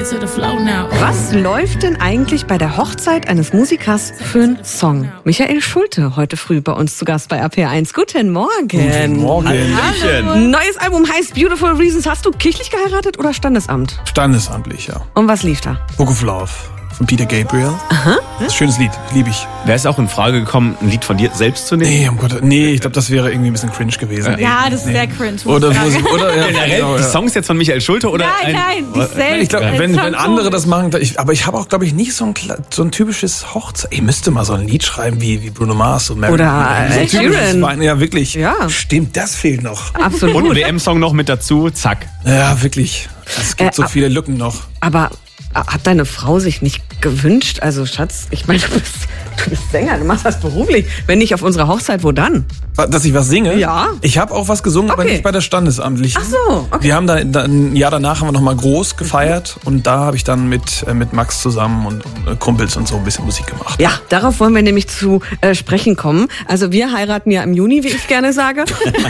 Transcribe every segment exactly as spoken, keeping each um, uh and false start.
Was läuft denn eigentlich bei der Hochzeit eines Musikers für einen Song? Michael Schulte, heute früh bei uns zu Gast bei R P R eins. Guten Morgen. Guten Morgen. Hallo. Neues Album heißt Beautiful Reasons. Hast du kirchlich geheiratet oder Standesamt? Standesamtlich, ja. Und was lief da? Book of Love von Peter Gabriel. Aha. Das ist ein schönes Lied, liebe ich. Wäre es auch in Frage gekommen, ein Lied von dir selbst zu nehmen? Nee, um Gott, nee, ich glaube, das wäre irgendwie ein bisschen cringe gewesen. Ja, nee, das ist nee. sehr cringe. Oder, oder ja, Generell genau, die ja. Songs jetzt von Michael Schulte oder? Nein, ein, nein, die selbst. Ich glaube, als wenn, Song wenn andere so. das machen, ich, aber ich habe auch, glaube ich, nicht so ein, so ein typisches Hochzeit. Ich müsste mal so ein Lied schreiben wie, wie Bruno Mars und Mary. Oder so ein Ed typisches Sheeran. Wein- Ja, wirklich. Ja. Stimmt, das fehlt noch. Absolut. Und ein W M-Song noch mit dazu, zack. Ja, wirklich. Es gibt Äh, so ab- viele Lücken noch. Aber hat deine Frau sich nicht gewünscht? Also Schatz, ich meine, du bist, du bist Sänger, du machst das beruflich. Wenn nicht auf unserer Hochzeit, wo dann? Dass ich was singe? Ja. Ich habe auch was gesungen, aber Okay. nicht bei der Standesamtlichen. Ach so, okay. Wir haben da, da ein Jahr danach haben wir noch mal groß gefeiert und da habe ich dann mit, äh, mit Max zusammen und, und äh, Kumpels und so ein bisschen Musik gemacht. Ja, darauf wollen wir nämlich zu äh, sprechen kommen. Also wir heiraten ja im Juni, wie ich gerne sage.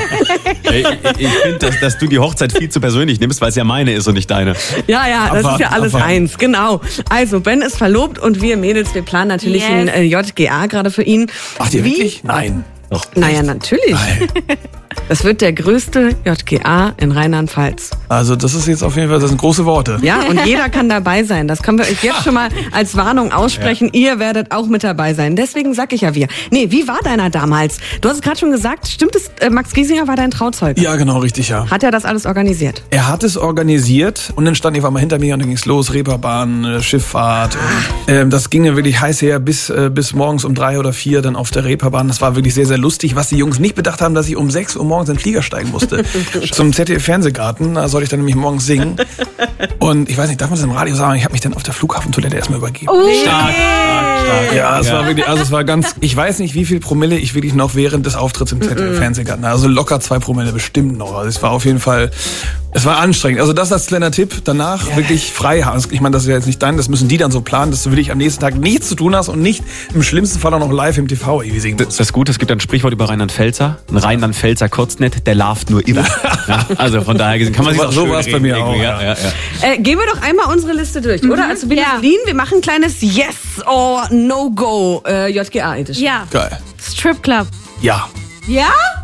Ich, ich finde, dass, dass du die Hochzeit viel zu persönlich nimmst, weil es ja meine ist und nicht deine. Ja, ja, das Abwarten, ist ja alles abwarten. eins, genau. Also Ben ist verlobt und wir Mädels, wir planen natürlich Yes. ein äh, J G A gerade für ihn. Ach, die Wie? wirklich? Nein. Doch. Naja, natürlich. Nein. Das wird der größte J G A in Rheinland-Pfalz. Also das ist jetzt auf jeden Fall, das sind große Worte. Ja, und jeder kann dabei sein. Das können wir euch jetzt schon mal als Warnung aussprechen. Ihr werdet auch mit dabei sein. Deswegen sag ich ja wir. Nee, wie war deiner damals? Du hast es gerade schon gesagt, stimmt es, äh, Max Giesinger war dein Trauzeuge? Ja, genau, richtig, ja. Hat er das alles organisiert? Er hat es organisiert und dann stand ich auf einmal hinter mir und dann ging's los, Reeperbahn, äh, Schifffahrt. Und, ähm, das ging ja wirklich heiß her bis, äh, bis morgens um drei oder vier dann auf der Reeperbahn. Das war wirklich sehr, sehr lustig, was die Jungs nicht bedacht haben, dass ich um sechs Uhr morgens in den Flieger steigen musste. Zum Z D F-Fernsehgarten, da sollte ich dann nämlich morgens singen. Und ich weiß nicht, darf man das im Radio sagen? Ich habe mich dann auf der Flughafentoilette erstmal übergeben. Oh, Stark, stark, stark. Ja, es war wirklich, also es war ganz, ich weiß nicht, wie viel Promille ich wirklich noch während des Auftritts im Z D F-Fernsehgarten, also locker zwei Promille bestimmt noch. Also es war auf jeden Fall, es war anstrengend. Also das als kleiner Tipp, danach wirklich frei haben. Ich meine, das ist ja jetzt nicht dein, das müssen die dann so planen, dass du wirklich am nächsten Tag nichts zu tun hast und nicht im schlimmsten Fall auch noch live im T V irgendwie singen Das musst. ist gut, es gibt ein Sprichwort über Rheinland-Pfälzer. Ein Rheinland-Pfälzer kotzt nicht, der larvt nur immer. Ja, also von daher gesehen kann man So sich war- auch so schön war's bei reden mir irgendwie. auch, Ja, ja, ja. Äh, gehen wir doch einmal unsere Liste durch, oder? Also Berlin, Ja. wir machen ein kleines Yes or No Go äh, J G A Edition. Ja, Geil. Strip Club. Ja. Ja?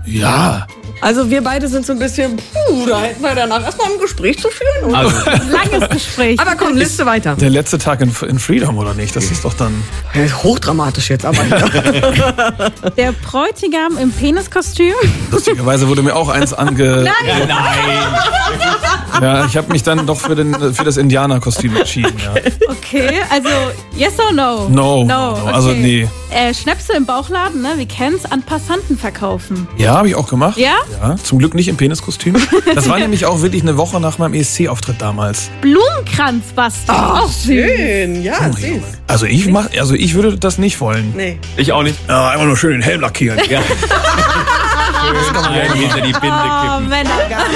Ja. Also wir beide sind so ein bisschen, puh, da hätten wir danach erstmal ein Gespräch zu führen. Oder? Also, Langes Gespräch. Aber komm, Liste weiter. Der letzte Tag in, in Freedom, oder nicht? Das ist doch dann... Hochdramatisch jetzt, aber Der Bräutigam im Peniskostüm. Lustigerweise wurde mir auch eins ange... ja, nein. Ja, ich habe mich dann doch für, den, für das Indianerkostüm entschieden. Ja. Okay, also yes or no? No, No, no, okay. also nee. Äh, Schnäpse im Bauchladen, ne? Wir kennen's, an Passanten verkaufen. Ja, habe ich auch gemacht. Ja? Ja, zum Glück nicht im Peniskostüm. Das war nämlich auch wirklich eine Woche nach meinem E S C-Auftritt damals. Blumenkranz basteln. Auch süß. schön, ja, süß. Also ich mach, also ich würde das nicht wollen. Nee. Ich auch nicht. Ja, einfach nur schön den Helm lackieren. Ja. Schön ein hinter die Binde Oh, kippen. Männer.